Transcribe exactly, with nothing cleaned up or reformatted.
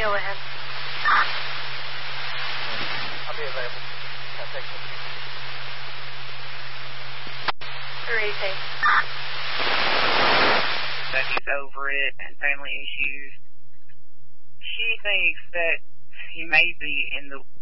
Go ahead. I'll be available. I'll take some. Crazy. That he's over it and family issues. She thinks that he may be in the